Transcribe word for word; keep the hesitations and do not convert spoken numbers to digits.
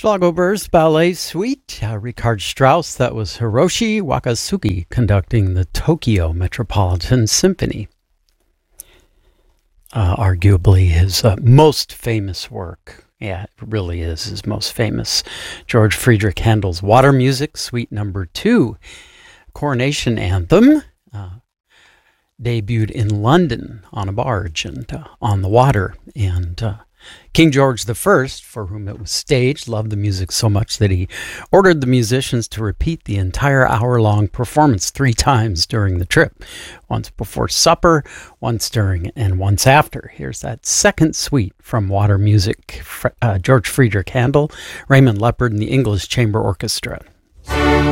Schlagober's Ballet Suite, uh, Richard Strauss. That was Hiroshi Wakatsuki conducting the Tokyo Metropolitan Symphony. Uh, arguably his uh, most famous work. Yeah, it really is his most famous. George Friedrich Handel's Water Music, Suite Number Two, Coronation Anthem, uh, debuted in London on a barge and uh, on the water. And uh, King George the First, for whom it was staged, loved the music so much that he ordered the musicians to repeat the entire hour-long performance three times during the trip. Once before supper, once during, and once after. Here's that second suite from Water Music, uh, George Friedrich Handel, Raymond Leppard, and the English Chamber Orchestra.